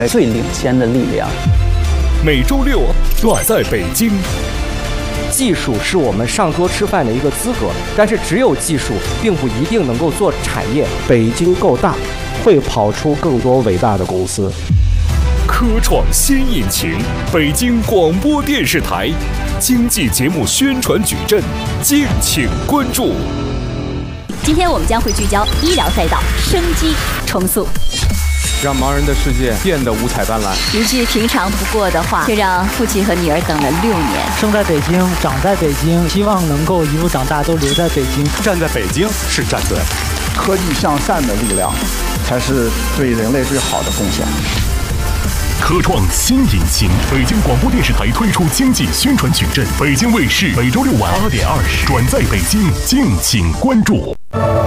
最领先的力量。 每周六转在北京。 技术是我们上桌吃饭的一个资格，但是只有技术并不一定能够做产业。 北京够大，会跑出更多伟大的公司。 科创新引擎，北京广播电视台经济节目宣传矩阵，敬请关注。 今天我们将会聚焦医疗赛道生机重塑， 让盲人的世界变得五彩斑斓。 一句平常不过的话，却让父亲和女儿等了6年。 生在北京，长在北京，希望能够一路长大都留在北京。 站在北京是站对， 科技向善的力量，才是对人类最好的贡献。 科创新引擎，北京广播电视台推出经济宣传矩阵，北京卫视每周六晚8点20，转在北京，敬请关注。